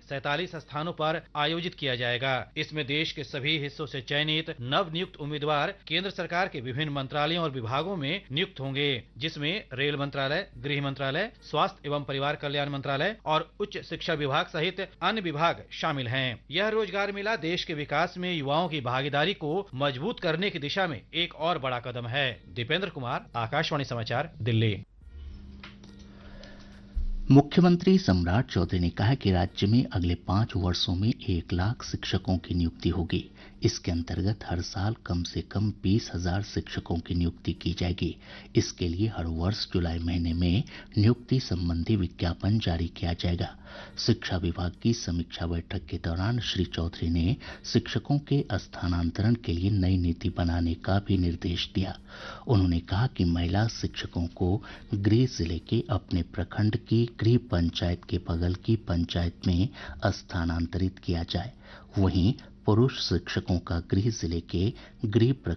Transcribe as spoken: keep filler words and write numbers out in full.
सैतालीस स्थानों पर आयोजित किया जाएगा। इसमें देश के सभी हिस्सों से चयनित नव नियुक्त उम्मीदवार केंद्र सरकार के विभिन्न मंत्रालयों और विभागों में नियुक्त होंगे, जिसमें रेल मंत्रालय, गृह मंत्रालय, स्वास्थ्य एवं परिवार कल्याण मंत्रालय और उच्च शिक्षा विभाग सहित अन्य विभाग शामिल हैं। यह रोजगार मेला देश के विकास में युवाओं की भागीदारी को मजबूत करने की दिशा में एक और बड़ा कदम है। दीपेंद्र कुमार, आकाशवाणी समाचार, दिल्ली। मुख्यमंत्री सम्राट चौधरी ने कहा है कि राज्य में अगले पाँच वर्षों में एक लाख शिक्षकों की नियुक्ति होगी। इसके अंतर्गत हर साल कम से कम बीस हजार शिक्षकों की नियुक्ति की जाएगी। इसके लिए हर वर्ष जुलाई महीने में नियुक्ति संबंधी विज्ञापन जारी किया जाएगा। शिक्षा विभाग की समीक्षा बैठक के दौरान श्री चौधरी ने शिक्षकों के स्थानांतरण के लिए नई नीति बनाने का भी निर्देश दिया। उन्होंने कहा कि महिला शिक्षकों को गृह जिले के अपने प्रखंड की गृह पंचायत के बगल की पंचायत में स्थानांतरित किया जाए। वहीं पुरुष शिक्षकों का गृह जिले के गृह